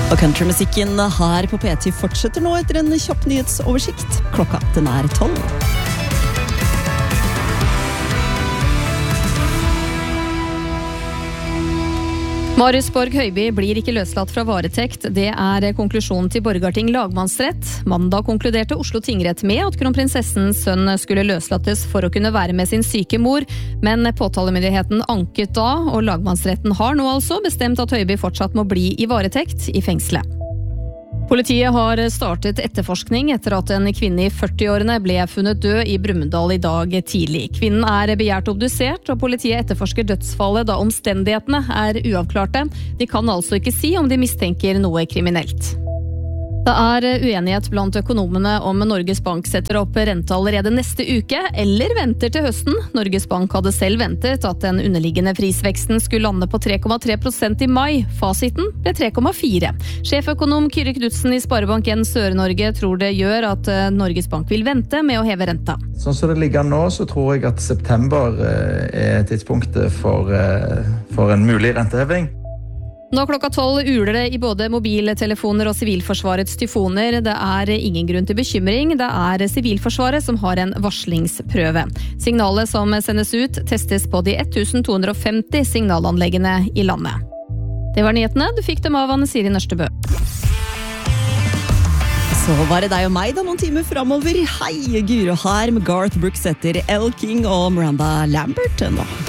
Og countrymusikken her på P10 fortsetter nå etter en kjapp nyhetsoversikt. Klokka den 12. Marius Borg Høiby blir ikke løslatt fra varetekt. Det konklusjonen til Borgarting lagmannsrett. Mandag konkluderte Oslo tingrett med at kronprinsessens sønn skulle løslattes for å kunne være med sin syke mor, men påtalemyndigheten anket da, og lagmannsretten har nå altså bestemt at Høiby fortsatt må bli i varetekt i fengselet. Politiet har startet etterforskning etter at en kvinne i 40-årene ble funnet død i Brumunddal i dag tidlig. Kvinnen begjært obdusert, og politiet etterforsker dødsfallet da omstendighetene uavklarte. De kan altså ikke si om de mistenker noe kriminelt. Det uenighet blant økonomene om Norges Bank setter opp rente allerede neste uke, eller venter til høsten. Norges Bank hadde selv ventet at den underliggende prisveksten skulle lande på 3,3% i mai. Fasiten ble 3,4. Sjeføkonom Kyrre Knudsen i Sparebank 1 Sør-Norge tror det gjør at Norges Bank vil vente med å heve renta. Sånn som det ligger nå, så tror jeg at september tidspunktet for en mulig renteheving. Nå klokka 12 uler det i både mobiltelefoner og Sivilforsvarets tyfoner. Det ingen grunn til bekymring. Det Sivilforsvaret som har en varslingsprøve. Signalet som sendes ut testes på de 1250 signalanleggene i landet. Det var nyhetene. Du fikk dem av Anne Siri Nørstebø. Så var det deg og meg da noen timer fremover. Hei, Guro her med Garth Brooks etter Elle King og Miranda Lambert nå.